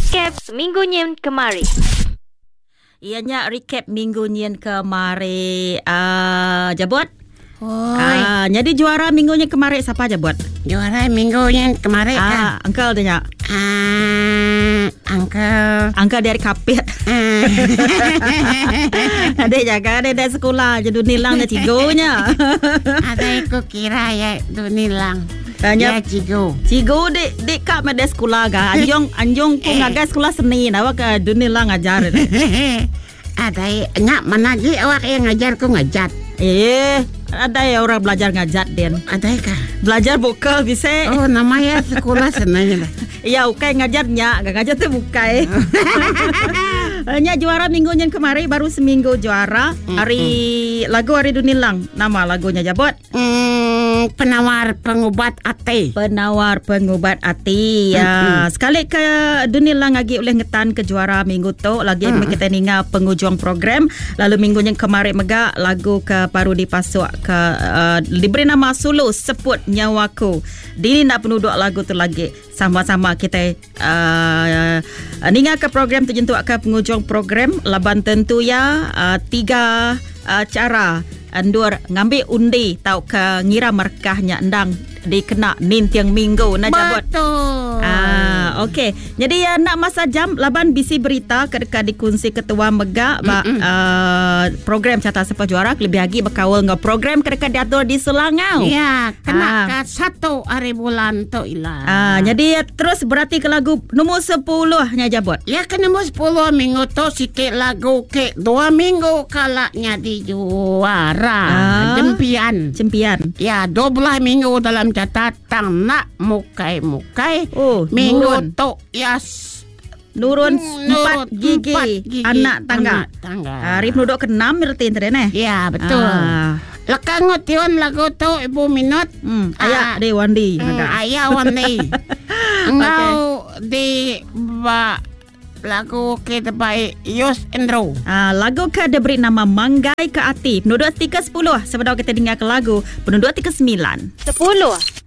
Recap minggu nyen kemari. Ianya recap minggu nyen kemari. Jabot. Jadi juara minggunya kemarin siapa aja buat? Juara minggunya kemarin kan? Uncle dia. Uncle dari kapit. Adik jaga ada dari sekolah jadi nilang dia cigonya. Ada aku kira ya nilang. Ya cigo dek kak ada sekolah ga. Anjong pun ngagai sekolah seni. Awak ke nilang ngajar. Ada nyak mana lagi awak yang ngajar ku ngajat. Ada ya orang belajar ngajat Den. Ada kah? Belajar vokal bisa. Oh namanya sekolah senanya lah. Iya ukai ngajarnya, gak ngajar tuh bukai. Nya juara minggunya kemarin baru seminggu juara. Lagu hari Dunilang. Nama lagunya Jabot. Penawar pengubat hati. Penawar pengubat hati. Ya, sekali ke Dunilang lagi oleh ngetan ke juara minggu tu lagi kita ninga penghujung program. Lalu minggunya kemarin mega lagu ke baru dipasuk ke diberi nama Sulu Seput Nyawaku. Dini nak penduduk lagu tu lagi. Sama-sama kita ninga ke program tu jentuk ke penghujung program. Laban tentu ya 3 cara Andur ngambil undi tau ke ngira markahnya endang dikena nintiang minggu na Jabot. Betul. Okey. Jadi nak masa jam laban bisi berita kedekat dikunci ketua Mega program Carta Sepak Juara lebih lagi berkawal ngau program kedekat diatur di Selangau. Ya, kena ke 1 hari bulan tu ilah. Jadi terus berarti ke lagu nombor 10 nya Jabot. Ya ke nombor 10 minggu tu sikit lagu ke 2 minggu kalaknya di juara. Jempian. Ya 12 minggu dalam catatan nak mukai-mukai. Minggu tu ya Nurun 4 gigi anak tangga. Hari penduduk ke-6 berarti internet. Ya betul. Lekang ngotion lagu tu Ibu Minot. Ayah de Wandi. Ayah Wandi. Engau di lagu ke terbaik Yus Endro. Lagu ke diberi nama Manggai ke Ati. Penduduk 3-10. Sebelum kita dengar ke lagu penduduk 3-9. 10.